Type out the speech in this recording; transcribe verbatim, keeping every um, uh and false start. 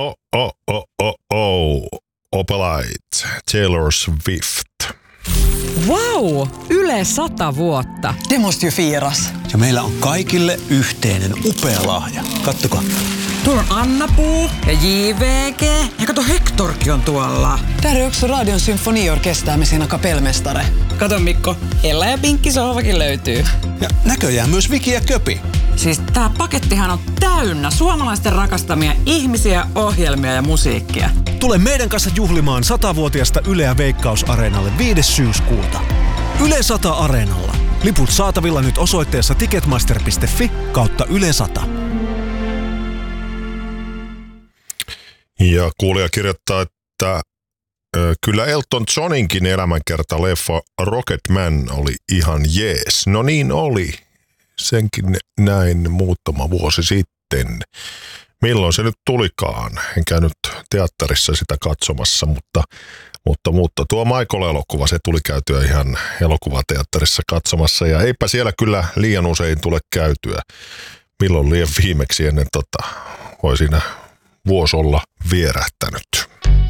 Oh, oh, oh, oh, oh. Opalite, Taylor Swift. Wow, Yle sata vuotta. Det måste ju firas. Ja meillä on kaikille yhteinen upea lahja. Kattokaa. Tuolla on Anna-Puu ja J V G. Ja kato, Hectorkin on tuolla. Där är också Radion symfoniorkester med sina kapellmästare. Kato Mikko, Ella ja Pinkki sohvakin löytyy. Ja näköjään myös Viki ja Köpi. Siis tää pakettihan on täynnä suomalaisten rakastamia ihmisiä, ohjelmia ja musiikkia. Tule meidän kanssa juhlimaan satavuotiaasta Yleä Veikkaus-areenalle viides syyskuuta. Yle sata Areenalla. Liput saatavilla nyt osoitteessa ticketmaster piste fi kautta Yle sata. Ja kuulija kirjoittaa, että ö, kyllä Elton Johninkin elämänkerta-leffa Rocketman oli ihan jees. No niin oli. Senkin näin muutama vuosi sitten. Milloin se nyt tulikaan? En käynyt teatterissa sitä katsomassa, mutta, mutta, mutta tuo Michael-elokuva, se tuli käytyä ihan elokuvateatterissa katsomassa. Ja eipä siellä kyllä liian usein tule käytyä. Milloin liian viimeksi ennen tota, voi siinä vuosi olla vierähtänyt.